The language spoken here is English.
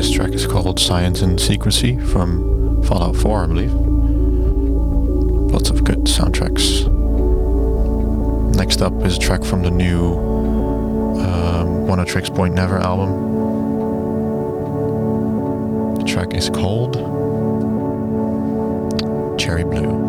This track is called Science and Secrecy from Fallout 4, I believe. Lots of good soundtracks. Next up is a track from the new Oneohtrix Point Never album. The track is called Cherry Blue.